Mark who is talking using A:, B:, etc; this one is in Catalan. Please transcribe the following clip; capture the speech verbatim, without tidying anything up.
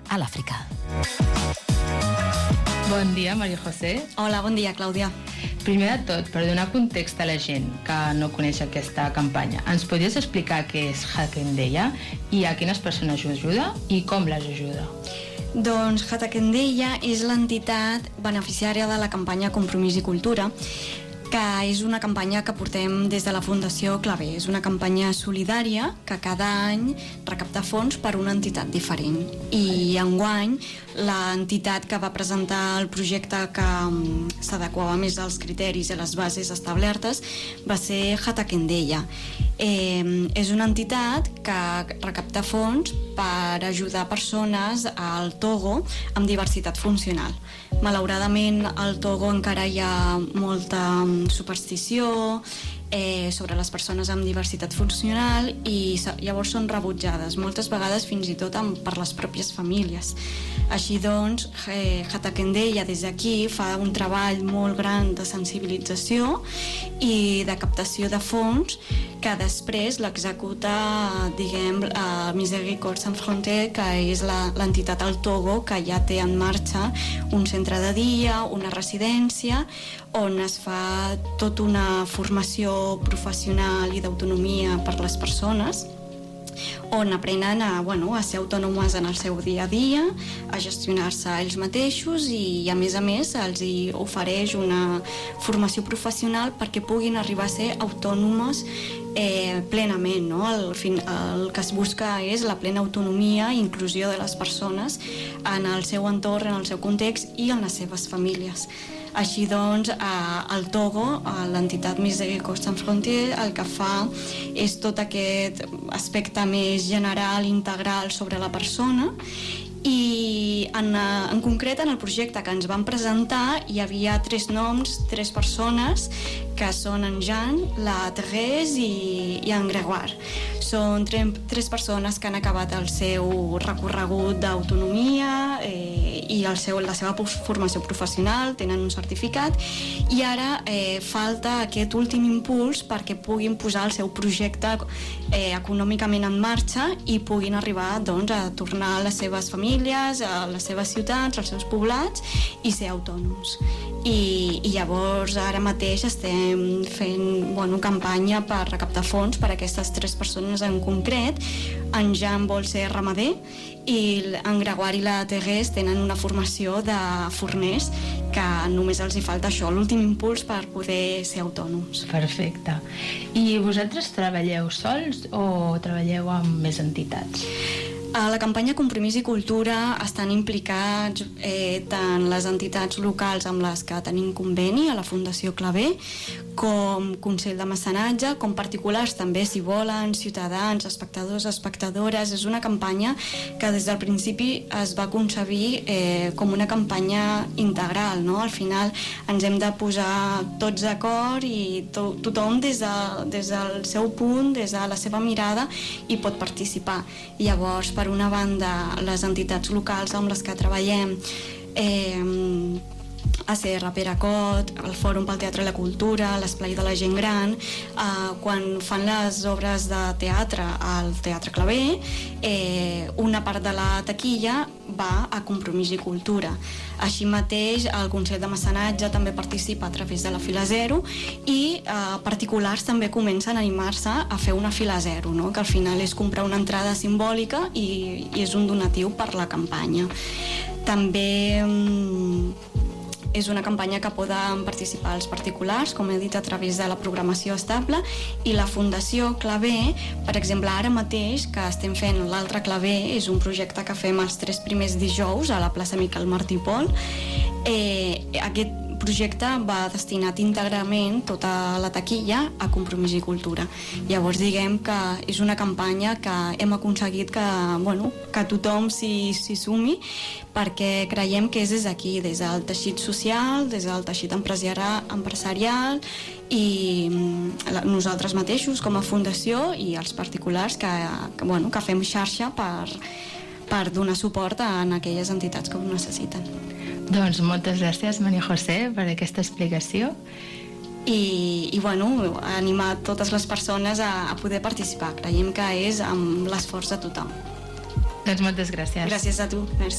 A: a l'Àfrica.
B: Bon dia, Maria José.
C: Hola, bon dia, Clàudia.
B: Primer de tot, per donar context a la gent que no coneix aquesta campanya, ens podries explicar què és Hakakendeya i a quines persones ajuda i com les ajuda?
C: Doncs Hakakendeya és l'entitat beneficiària de la campanya Compromís i Cultura, que és una campanya que portem des de la Fundació Clavé. És una campanya solidària que cada any recapta fons per una entitat diferent. I enguany l'entitat que va presentar el projecte que s'adequava més als criteris i les bases establertes va ser Hakakendeya. Eh, és una entitat que recapta fons per ajudar persones al Togo amb diversitat funcional. Malauradament al Togo encara hi ha molta superstició eh, sobre les persones amb diversitat funcional i llavors són rebutjades, moltes vegades fins i tot amb, per les pròpies famílies. Així doncs, eh, Hakakendeya des d'aquí fa un treball molt gran de sensibilització i de captació de fons que després l'executa, diguem, a Miséricorde Sans Frontières, que és l'entitat al Togo que ja té en marxa un centre de dia, una residència, on es fa tota una formació professional i d'autonomia per les persones, on aprenen a, bueno, a ser autònomes en el seu dia a dia, a gestionar-se ells mateixos i, a més a més, els hi ofereix una formació professional perquè puguin arribar a ser autònomes eh, plenament, no? El, fin, el que es busca és la plena autonomia i inclusió de les persones en el seu entorn, en el seu context i en les seves famílies. Així doncs, al Togo, l'entitat Miséricorde Sans Frontières el que fa és tot aquest aspecte més general, integral sobre la persona, i en, en concret en el projecte que ens van presentar hi havia tres noms, tres persones que són en Jean, la Thérèse i, i en Grégoire. Són tres, tres persones que han acabat el seu recorregut d'autonomia eh, i el seu, la seva formació professional, tenen un certificat i ara eh, falta aquest últim impuls perquè puguin posar el seu projecte eh, econòmicament en marxa i puguin arribar doncs, a tornar a les seves famílies, a les seves ciutats, als seus poblats i ser autònoms. I, i llavors ara mateix estem fent bueno, campanya per recaptar fons per a aquestes tres persones en concret. En Jean vol ser ramader i en Grégoire i la Thérèse tenen una formació de forners que només els hi falta això, l'últim impuls per poder ser autònoms.
B: Perfecte. I vosaltres treballeu sols o treballeu amb més entitats?
C: A la campanya Compromís i Cultura estan implicats eh, tant les entitats locals amb les que tenim conveni a la Fundació Clavé, com Consell de Mecenatge, com particulars també, si volen, ciutadans, espectadors, espectadores. És una campanya que des del principi es va concebir eh, com una campanya integral, no? Al final ens hem de posar tots d'acord i to tothom des, de, des del seu punt, des de la seva mirada, hi pot participar. I llavors, per una banda, les entitats locals amb les que treballem, eh, A C R Peracot, el Fòrum pel Teatre i la Cultura, l'Esplai de la Gent Gran, eh, quan fan les obres de teatre al Teatre Clavé, eh, una part de la taquilla va a Compromís i Cultura. Així mateix, el Consell de Mecenatge també participa a través de la Fila Zero i eh, particulars també comencen a animar-se a fer una Fila Zero, no? Que al final és comprar una entrada simbòlica i, i és un donatiu per la campanya. També mm, és una campanya que poden participar els particulars, com he dit, a través de la programació estable, i la Fundació Clavé, per exemple, ara mateix que estem fent l'altre Clavé, és un projecte que fem els tres primers dijous a la plaça Miquel Martí i Pol. Eh, aquest projecte va destinat íntegrament tota la taquilla a Compromís i Cultura. Llavors diguem que és una campanya que hem aconseguit que, bueno, que tothom s'hi sumi, perquè creiem que és des d'aquí, des del teixit social, des del teixit empresarial i nosaltres mateixos com a fundació i els particulars que, que, bueno, que fem xarxa per, per donar suport a aquelles entitats que ho necessiten.
B: Doncs moltes gràcies, Maria José, per aquesta explicació.
C: I, i bueno, animar totes les persones a, a poder participar. Creiem que és amb l'esforç de tothom.
B: Doncs moltes gràcies.
C: Gràcies a tu. Merci.